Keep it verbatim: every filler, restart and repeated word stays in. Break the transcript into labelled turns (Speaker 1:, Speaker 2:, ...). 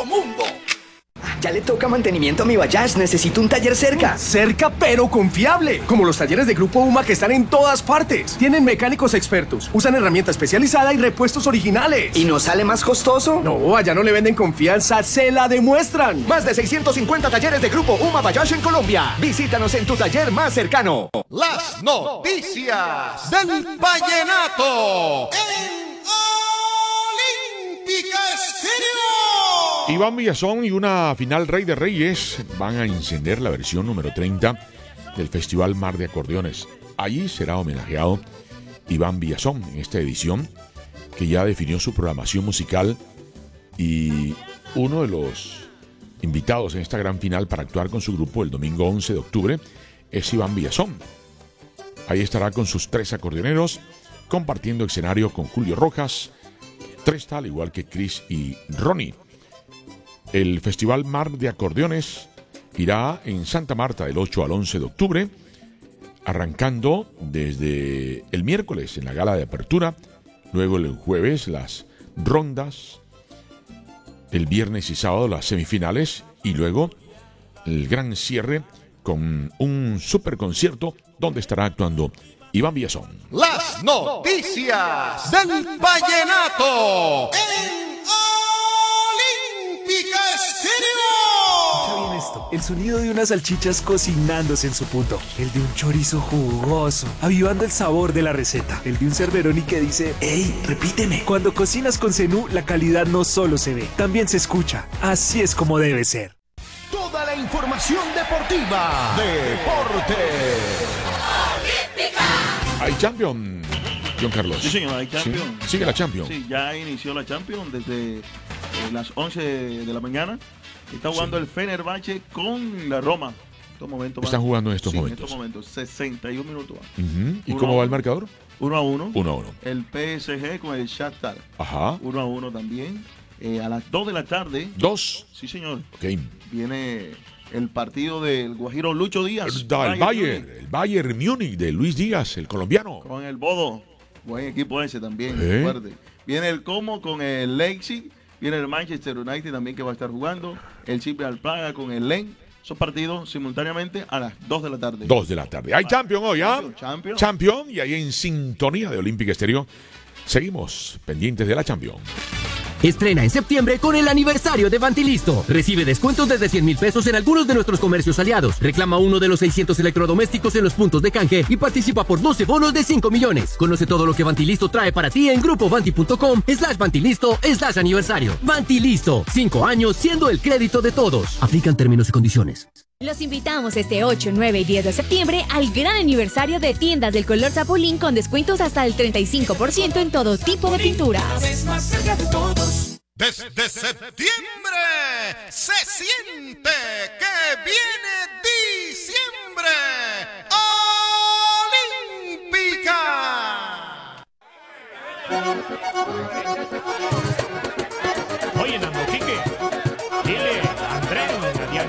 Speaker 1: mundo.
Speaker 2: Ya le toca mantenimiento a mi Bayash, necesito un taller cerca.
Speaker 3: Cerca pero confiable, como los talleres de Grupo UMA que están en todas partes. Tienen mecánicos expertos, usan herramienta especializada y repuestos originales.
Speaker 2: ¿Y no sale más costoso?
Speaker 3: No, allá no le venden confianza, se la demuestran.
Speaker 4: Más de seiscientos cincuenta talleres de Grupo UMA Bayash en Colombia. Visítanos en tu taller más cercano.
Speaker 1: Las noticias del vallenato en Olímpica Estéreo.
Speaker 5: Iván Villazón y una final Rey de Reyes van a encender la versión número treinta del Festival Mar de Acordeones. Allí será homenajeado Iván Villazón en esta edición, que ya definió su programación musical, y uno de los invitados en esta gran final para actuar con su grupo el domingo once de octubre es Iván Villazón. Ahí estará con sus tres acordeoneros, compartiendo escenario con Julio Rojas, Tresta, al igual que Chris y Ronnie. El Festival Mar de Acordeones irá en Santa Marta del ocho al once de octubre, arrancando desde el miércoles en la gala de apertura, luego el jueves las rondas, el viernes y sábado las semifinales y luego el gran cierre con un super concierto donde estará actuando Iván Villazón.
Speaker 1: Las noticias del vallenato en Olímpica Estéreo.
Speaker 6: Escucha bien esto, el sonido de unas salchichas cocinándose en su punto, el de un chorizo jugoso, avivando el sabor de la receta, el de un cerveroni que dice, ¡ey, repíteme! Cuando cocinas con Zenú, la calidad no solo se ve, también se escucha. Así es como debe ser.
Speaker 1: Toda la información deportiva. Deporte.
Speaker 5: Hay Champions, John Carlos.
Speaker 7: Sí, señor, hay Champions.
Speaker 5: Sí, sigue la Champions.
Speaker 7: Sí, ya inició la Champions desde eh, las once de la mañana. Está jugando sí. el Fenerbahce con la Roma. Estos momentos
Speaker 5: Están
Speaker 7: van,
Speaker 5: jugando en estos
Speaker 7: sí,
Speaker 5: momentos.
Speaker 7: En estos momentos, sesenta y un minutos.
Speaker 5: Uh-huh. ¿Y
Speaker 7: uno
Speaker 5: cómo
Speaker 7: a
Speaker 5: va el
Speaker 7: uno.
Speaker 5: marcador?
Speaker 7: uno a uno.
Speaker 5: uno a uno.
Speaker 7: El P S G con el Shakhtar.
Speaker 5: Ajá.
Speaker 7: uno a uno también. Eh, a las dos de la tarde.
Speaker 5: ¿Dos?
Speaker 7: Sí, señor.
Speaker 5: Ok.
Speaker 7: Viene el partido del Guajiro Lucho Díaz.
Speaker 5: El, el Bayern, el Bayern Múnich de Luis Díaz, el colombiano.
Speaker 7: Con el Bodo. Buen equipo ese también.
Speaker 5: ¿Eh?
Speaker 7: Fuerte. Viene el Como con el Leipzig. Viene el Manchester United también que va a estar jugando. El Cipri Praga con el Lens. Esos partidos simultáneamente a las dos de la tarde.
Speaker 5: dos de la tarde. Hay Champions hoy, ¿ah?
Speaker 7: Champions, Champions.
Speaker 5: Champions, y ahí en sintonía de Olímpica Estéreo. Seguimos pendientes de la Champions.
Speaker 8: Estrena en septiembre con el aniversario de Vantilisto. Recibe descuentos desde cien mil pesos en algunos de nuestros comercios aliados. Reclama uno de los seiscientos electrodomésticos en los puntos de canje y participa por doce bonos de cinco millones. Conoce todo lo que Vantilisto trae para ti en grupovanti.com slash Vantilisto slash aniversario. Vantilisto, cinco años siendo el crédito de todos. Aplican términos y condiciones.
Speaker 9: Los invitamos este ocho, nueve y diez de septiembre al gran aniversario de Tiendas del Color Zapolín con descuentos hasta el treinta y cinco por ciento en todo tipo de pinturas.
Speaker 1: Desde septiembre se siente que viene diciembre. Olímpica.